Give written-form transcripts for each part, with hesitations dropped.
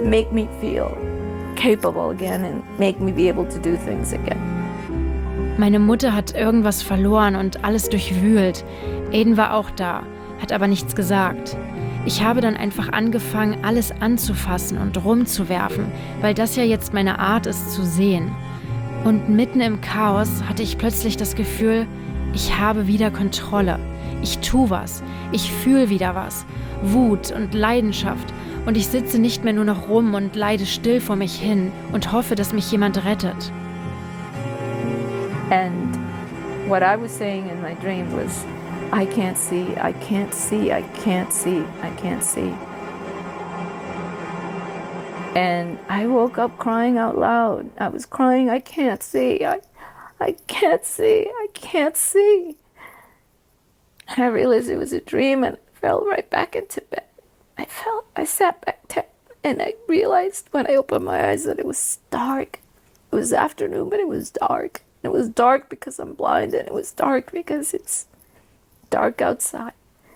make me feel capable again and make me be able to do things again. Meine Mutter hat irgendwas verloren und alles durchwühlt. Aiden war auch da, hat aber nichts gesagt. Ich habe dann einfach angefangen, alles anzufassen und rumzuwerfen, weil das ja jetzt meine Art ist zu sehen. Und mitten im Chaos hatte ich plötzlich das Gefühl, ich habe wieder Kontrolle. Ich tue was, ich fühle wieder was. Wut und Leidenschaft. Und ich sitze nicht mehr nur noch rum und leide still vor mich hin und hoffe, dass mich jemand rettet. And what I was saying in my dream was, I can't see, I can't see, I can't see, I can't see. And I woke up crying out loud. I was crying, I can't see, I can't see, I can't see. And I realized it was a dream and I fell right back into bed. I sat back down and I realized when I opened my eyes that it was dark. It was afternoon, but it was dark. It was dark because I'm blind and it was dark because it's dark outside.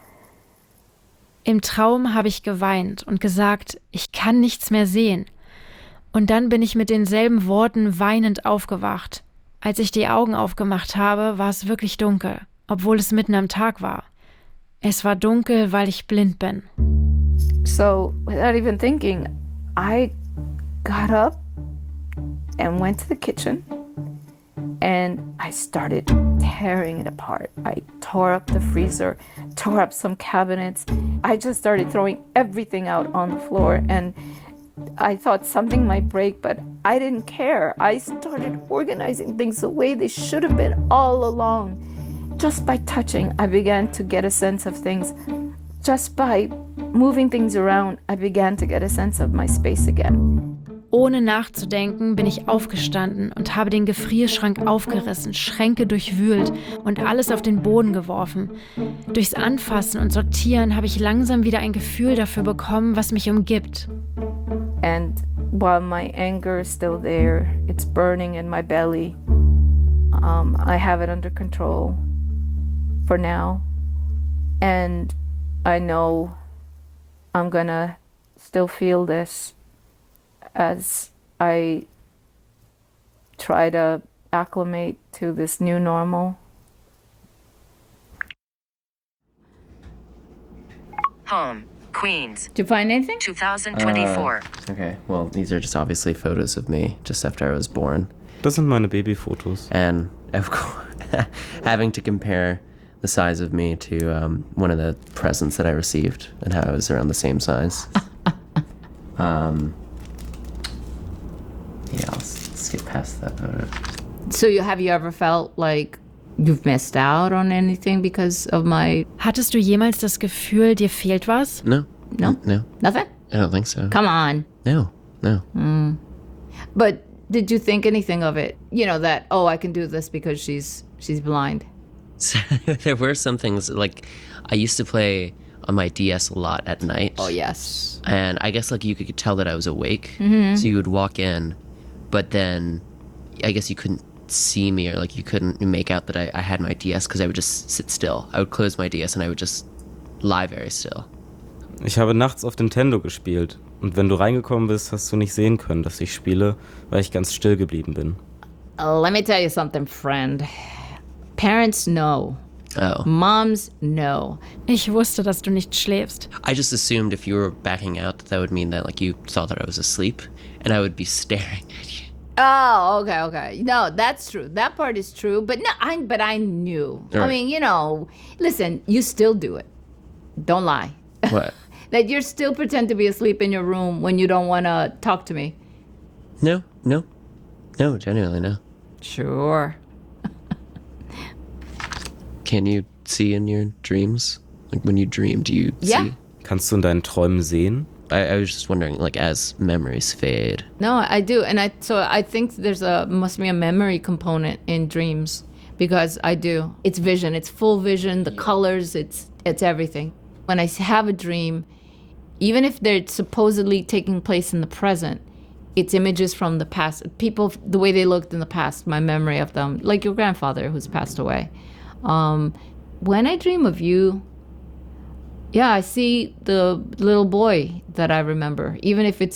Im Traum habe ich geweint und gesagt, ich kann nichts mehr sehen. Und dann bin ich mit denselben Worten weinend aufgewacht. Als ich die Augen aufgemacht habe, war es wirklich dunkel, obwohl es mitten am Tag war. Es war dunkel, weil ich blind bin. So, without even thinking, I got up and went to the kitchen and I started tearing it apart. I tore up the freezer, tore up some cabinets. I just started throwing everything out on the floor and I thought something might break, but I didn't care. I started organizing things the way they should have been all along. Just by touching, I began to get a sense of things. Just by moving things around, I began to get a sense of my space again. Ohne nachzudenken bin ich aufgestanden und habe den Gefrierschrank aufgerissen, Schränke durchwühlt und alles auf den Boden geworfen. Durchs Anfassen und Sortieren habe ich langsam wieder ein Gefühl dafür bekommen, was mich umgibt. And while my anger is still there, it's burning in my belly. I have it under control for now. And I know I'm gonna still feel this as I try to acclimate to this new normal. Home, Queens. Did you find anything? 2024. Okay, well, these are just obviously photos of me just after I was born. Das sind meine Babyfotos. And of course, having to compare the size of me to one of the presents that I received and how I was around the same size. Yeah, let's skip past that photo. So have you ever felt like you've missed out on anything because of my... Hattest du jemals das Gefühl, dir fehlt was? No. No? No. Nothing? I don't think so. Come on. No. But did you think anything of it? You know, that, oh, I can do this because she's blind. So, there were some things, like, I used to play on my DS a lot at night. Oh, yes. And I guess, like, you could tell that I was awake. Mm-hmm. So you would walk in, but then I guess you couldn't see me, or, like, you couldn't make out that I had my DS because I would just sit still. I would close my DS and I would just lie very still. Ich habe nachts auf Nintendo gespielt. Und wenn du reingekommen bist, hast du nicht sehen können, dass ich spiele, weil ich ganz still geblieben bin. Let me tell you something, friend. Parents know. Oh. Moms know. Ich wusste, dass du nicht schläfst. I just assumed if you were backing out, that would mean that, like, you thought that I was asleep, and I would be staring at you. Oh, okay. No, that's true. That part is true. But no, I knew. Right. I mean, you know, listen, you still do it. Don't lie. What? That you're still pretend to be asleep in your room when you don't want to talk to me. No, genuinely, no. Sure. Can you see in your dreams? Like, when you dream, do you see? Kannst du in deinen Träumen sehen? I was just wondering, like, as memories fade. No, I do. And I think must be a memory component in dreams, because I do. It's vision. It's full vision, the colors, it's everything. When I have a dream, even if they're supposedly taking place in the present, it's images from the past. People, the way they looked in the past, my memory of them, like your grandfather who's passed away. When I dream of you, yeah, I see the little boy that I remember, even if it's